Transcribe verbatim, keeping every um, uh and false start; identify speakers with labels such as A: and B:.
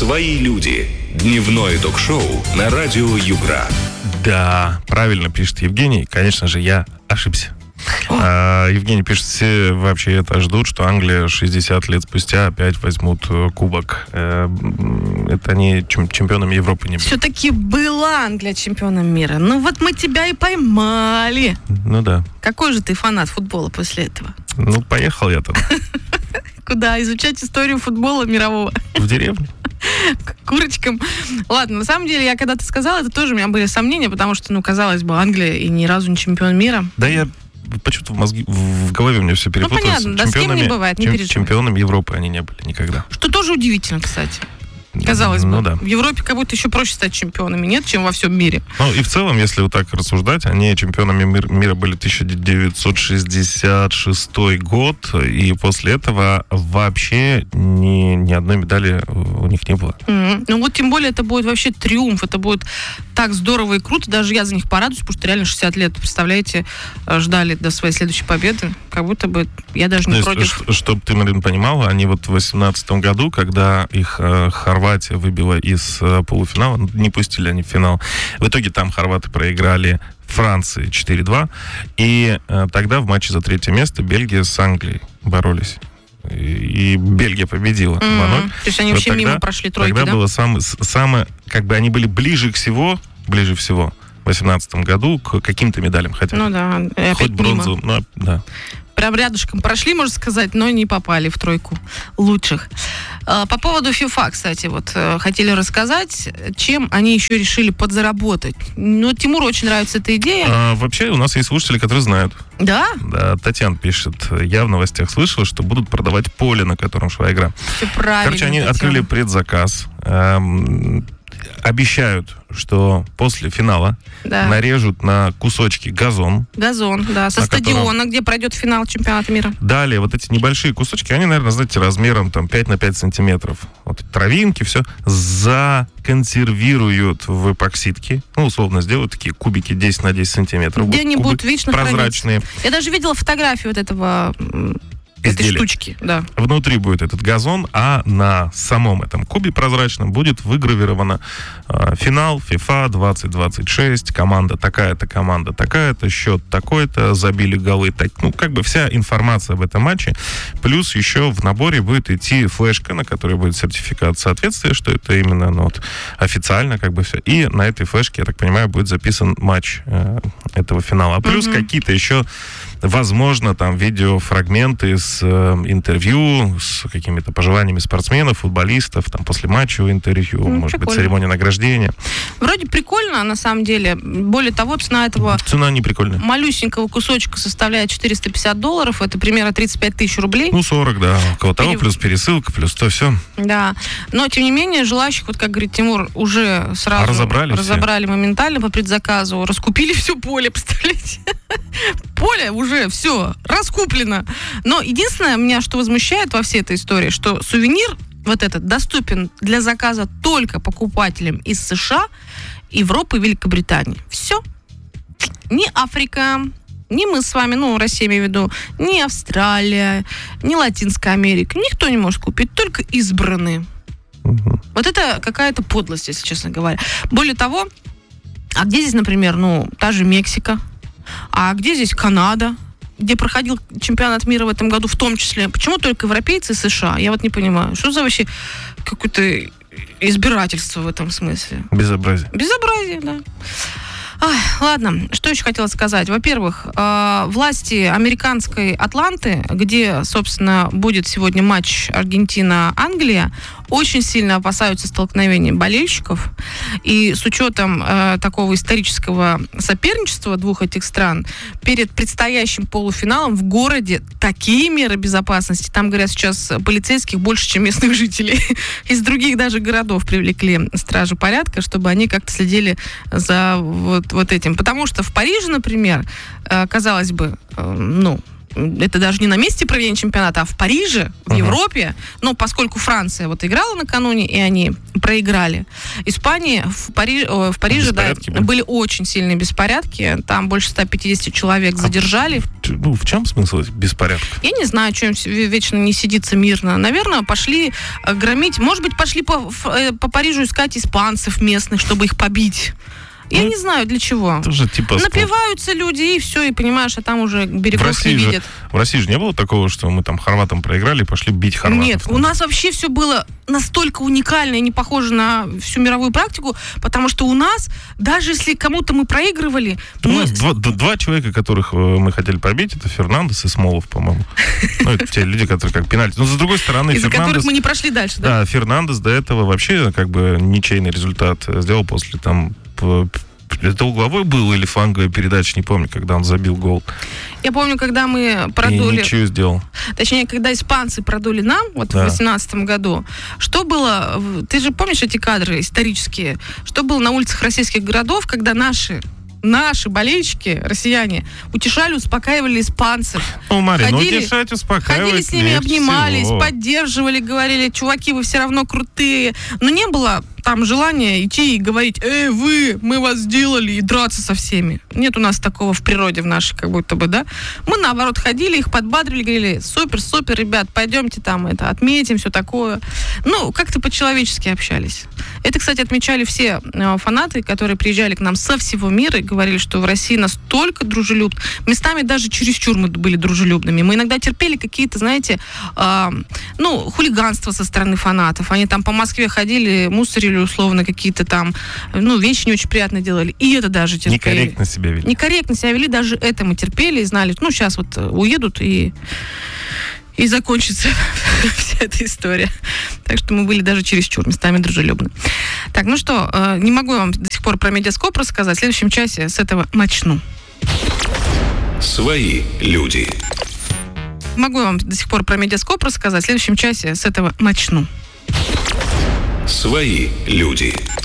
A: «Свои люди». Дневное ток-шоу на радио Югра.
B: Да, правильно пишет Евгений. Конечно же, я ошибся. А, Евгений пишет, все вообще это ждут, что Англия шестьдесят лет спустя опять возьмут кубок. Это они чемпионами Европы не были.
C: Все-таки была Англия чемпионом мира. Ну вот мы тебя и поймали.
B: Ну да.
C: Какой же ты фанат футбола после этого?
B: Ну, поехал я там.
C: Куда? Изучать историю футбола мирового?
B: В деревню.
C: К курочкам. Ладно, на самом деле, я когда ты сказала, это тоже у меня были сомнения, потому что, ну, казалось бы, Англия и ни разу не чемпион мира.
B: Да я почему-то в мозги, в голове у меня все перепуталось.
C: Ну, понятно, да, с кем не бывает, не переживай.
B: Чемпионами Европы они не были никогда.
C: Что тоже удивительно, кстати. Казалось
B: ну,
C: бы,
B: да.
C: в Европе как будто еще проще стать чемпионами, нет, чем во всем мире.
B: Ну и в целом, если вот так рассуждать, они чемпионами мир, мира были тысяча девятьсот шестьдесят шестой год, и после этого вообще ни, ни одной медали у них не было.
C: Mm-hmm. Ну вот тем более это будет вообще триумф, это будет так здорово и круто, даже я за них порадуюсь, потому что реально шестьдесят лет, представляете, ждали до своей следующей победы, как будто бы я даже не
B: То
C: против.
B: Есть, чтобы ты, Марина, понимала, они вот в восемнадцатом году, когда их э, Хорватия выбила из э, полуфинала, не пустили они в финал. В итоге там хорваты проиграли Франции четыре-два. И э, тогда в матче за третье место Бельгия с Англией боролись. И, и Бельгия победила.
C: Mm-hmm. То есть они
B: вот
C: вообще
B: тогда,
C: мимо прошли тройки,
B: тогда
C: да?
B: было самое, самое, как бы они были ближе к всего, ближе всего в восемнадцатом году к каким-то медалям хотя бы.
C: Ну да, опять
B: хоть бронзу,
C: мимо.
B: но да.
C: Прям рядышком прошли, можно сказать, но не попали в тройку лучших. По поводу FIFA, кстати, вот хотели рассказать, чем они еще решили подзаработать. Ну, Тимуру очень нравится эта идея.
B: А, вообще, у нас есть слушатели, которые знают.
C: Да?
B: Да, Татьяна пишет, я в новостях слышала, что будут продавать поле, на котором шла игра.
C: Все правильно,
B: Короче, они
C: Татьяна.
B: открыли предзаказ. Эм, обещают, что после финала
C: да.
B: нарежут на кусочки газон.
C: Газон, да, со стадиона, котором... где пройдет финал чемпионата мира.
B: Далее вот эти небольшие кусочки, они, наверное, знаете, размером там пять на пять сантиметров. Вот травинки, все, законсервируют в эпоксидке. Ну, условно, сделают такие кубики десять на десять сантиметров.
C: Где
B: вот
C: они будут вечно
B: прозрачные.
C: храниться. Я даже видела фотографию вот этого... этой штучки, да.
B: Внутри будет этот газон, а на самом этом кубе прозрачном будет выгравировано э, финал FIFA двадцать двадцать шесть, команда такая-то, команда такая-то, счет такой-то, забили голы, так, ну, как бы вся информация об этом матче. Плюс еще в наборе будет идти флешка, на которой будет сертификат соответствия, что это именно, ну, вот, официально, как бы все. И на этой флешке, я так понимаю, будет записан матч э, этого финала. Плюс mm-hmm. какие-то еще, возможно, там видеофрагменты с с интервью, с какими-то пожеланиями спортсменов, футболистов, там после матча интервью, ну, может прикольно. Быть, церемония награждения.
C: Вроде прикольно, на самом деле. Более того, цена этого
B: цена не прикольная.
C: Малюсенького кусочка составляет четыреста пятьдесят долларов, это примерно тридцать пять тысяч рублей.
B: Ну, сорок, да, около того, Перев... плюс пересылка, плюс то, все.
C: Да, но, тем не менее, желающих, вот как говорит Тимур, уже сразу
B: а разобрали,
C: разобрали моментально по предзаказу, раскупили все поле, представляете? Поле уже все раскуплено. Но единственное, меня что возмущает во всей этой истории, что сувенир вот этот доступен для заказа только покупателям из США, Европы и Великобритании. Все. Ни Африка, ни мы с вами, ну, Россия имею в виду, ни Австралия, ни Латинская Америка. Никто не может купить, только избранные. Угу. Вот это какая-то подлость, если честно говоря. Более того, а где здесь, например, ну, та же Мексика? А где здесь Канада, где проходил чемпионат мира в этом году в том числе? Почему только европейцы и США? Я вот не понимаю. Что за вообще какое-то избирательство в этом смысле?
B: Безобразие.
C: Безобразие, да. Ай, ладно, что еще хотела сказать? Во-первых, э, власти американской Атланты, где, собственно, будет сегодня матч Аргентина-Англия, очень сильно опасаются столкновения болельщиков. И с учетом э, такого исторического соперничества двух этих стран, перед предстоящим полуфиналом в городе такие меры безопасности. Там, говорят, сейчас полицейских больше, чем местных жителей. Из других даже городов привлекли стражи порядка, чтобы они как-то следили за вот, вот этим. Потому что в Париже, например, э, казалось бы, э, ну, это даже не на месте проведения чемпионата, а в Париже, в uh-huh. Европе. Но поскольку Франция вот играла накануне, и они проиграли. Испания в, Пари... в Париже да, были. были очень сильные беспорядки. Там больше ста пятидесяти человек задержали.
B: А, ну, в чем смысл беспорядка?
C: Я не знаю, что им вечно не сидится мирно. Наверное, пошли громить. Может быть, пошли по, по Парижу искать испанцев местных, чтобы их побить. Я ну, не знаю, для чего.
B: Тоже, типа,
C: напиваются люди, и все, и понимаешь, а там уже берегов не видят.
B: Же, в России же не было такого, что мы там хорватам проиграли и пошли бить хорватов.
C: Нет, у нас вообще все было настолько уникально и не похоже на всю мировую практику, потому что у нас, даже если кому-то мы проигрывали...
B: У
C: мы...
B: нас два, два человека, которых мы хотели побить, это Фернандес и Смолов, по-моему. Ну, это те люди, которые как пенальти. Но, с другой стороны,
C: Из-за которых мы не прошли дальше, да?
B: Да, Фернандес до этого вообще как бы ничейный результат сделал после там... Это угловой был или фланговая передача, не помню, когда он забил гол.
C: Я помню, когда мы продули...
B: И ничего сделал.
C: Точнее, когда испанцы продули нам, вот да. в восемнадцатом году, что было... Ты же помнишь эти кадры исторические? Что было на улицах российских городов, когда наши... Наши болельщики, россияне, утешали, успокаивали испанцев.
B: Ну, Мария,
C: ходили,
B: ну утешать, успокаивать.
C: Ходили с ними, обнимались,
B: всего.
C: поддерживали, говорили, чуваки, вы все равно крутые. Но не было там желания идти и говорить, эй, вы, мы вас сделали, и драться со всеми. Нет у нас такого в природе в нашей, как будто бы, да. Мы, наоборот, ходили, их подбадрили, говорили, супер, супер, ребят, пойдемте там это отметим, все такое. Ну, как-то по-человечески общались. Это, кстати, отмечали все э, фанаты, которые приезжали к нам со всего мира и говорили, что в России настолько дружелюбно. Местами даже чересчур мы были дружелюбными. Мы иногда терпели какие-то, знаете, э, ну, хулиганства со стороны фанатов. Они там по Москве ходили, мусорили условно какие-то там, ну, вещи не очень приятно делали. И это даже терпели.
B: Некорректно себя вели.
C: Некорректно себя вели, даже это мы терпели и знали, ну, сейчас вот уедут и... И закончится вся эта история. Так что мы были даже чересчур местами дружелюбны. Так, ну что, э, не могу вам до сих пор про Медиаскоп рассказать. В следующем часе с этого начну.
A: Свои люди.
C: Могу вам до сих пор про Медиаскоп рассказать. В следующем часе с этого начну.
A: Свои люди.